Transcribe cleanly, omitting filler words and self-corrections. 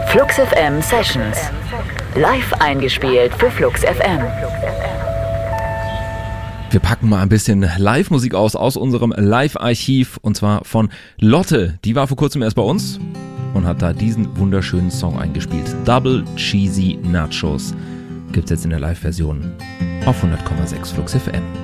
Flux FM Sessions. Live eingespielt für Flux FM. Wir packen mal ein bisschen Live-Musik aus unserem Live-Archiv, und zwar von Lotte. Die war vor kurzem erst bei uns und hat da diesen wunderschönen Song eingespielt. Double Cheesy Nachos gibt's jetzt in der Live-Version auf 100,6 Flux FM.